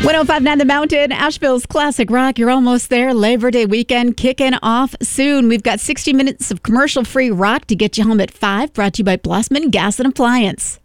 1059 The Mountain, Asheville's classic rock. You're almost there. Labor Day weekend kicking off soon. We've got 60 minutes of commercial-free rock to get you home at 5, brought to you by Blossman Gas and Appliance.